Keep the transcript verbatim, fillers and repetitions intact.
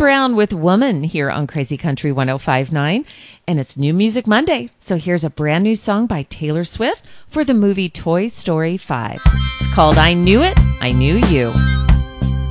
Brown with Woman here on Crazy Country one oh five point nine. And it's New Music Monday. So here's a brand new song by Taylor Swift for the movie Toy Story five. It's called I Knew It, I Knew You.